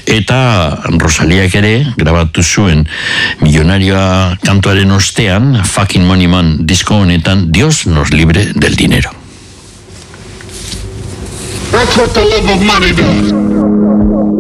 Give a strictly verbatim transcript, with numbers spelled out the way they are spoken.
eta Rosaliak ere grabatu zuen Millonarioa kantuaren ostean Fucking Money Man disko honetan Dios nos libre del dinero. That's what the love of money does.